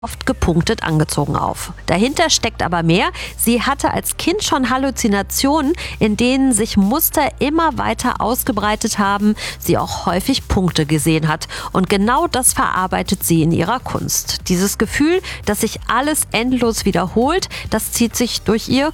oft gepunktet angezogen auf. Dahinter steckt aber mehr. Sie hatte als Kind schon Halluzinationen, in denen sich Muster immer weiter ausgebreitet haben, sie auch häufig Punkte gesehen hat. Und genau das verarbeitet sie in ihrer Kunst. Dieses Gefühl, dass sich alles endlos wiederholt, das zieht sich durch ihr